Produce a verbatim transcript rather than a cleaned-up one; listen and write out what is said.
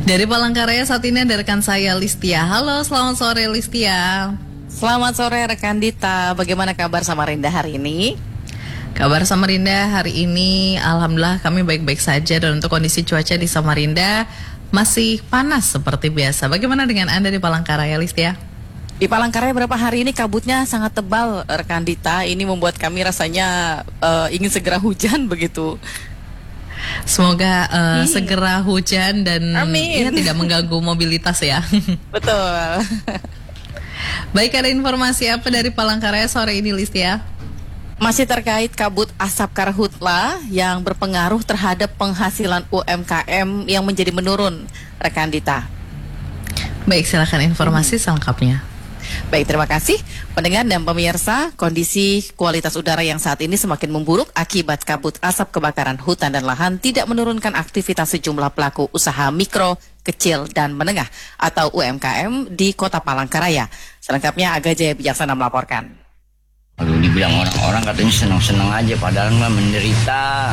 Dari Palangkaraya saat ini ada rekan saya Listia. Halo, selamat sore Listia. Selamat sore rekan Dita. Bagaimana kabar Samarinda hari ini? Kabar Samarinda hari ini alhamdulillah kami baik-baik saja, dan untuk kondisi cuaca di Samarinda masih panas seperti biasa. Bagaimana dengan Anda di Palangkaraya, Listia? Di Palangkaraya berapa hari ini kabutnya sangat tebal rekan Dita. Ini membuat kami rasanya uh, ingin segera hujan begitu. Semoga uh, segera hujan dan Amin. ya, tidak mengganggu mobilitas ya. Betul. Baik, ada informasi apa dari Palangkaraya sore ini, Listia? Masih terkait kabut asap karhutla yang berpengaruh terhadap penghasilan U M K M yang menjadi menurun, rekan Dita. Baik, silakan informasi hmm. selengkapnya. Baik, terima kasih pendengar dan pemirsa. Kondisi kualitas udara yang saat ini semakin memburuk akibat kabut asap kebakaran hutan dan lahan tidak menurunkan aktivitas sejumlah pelaku usaha mikro, kecil, dan menengah atau U M K M di Kota Palangkaraya. Selengkapnya Aga Jaya Bijaksana melaporkan. Aduh, dibilang orang-orang katanya senang-senang aja, padahal nggak menderita.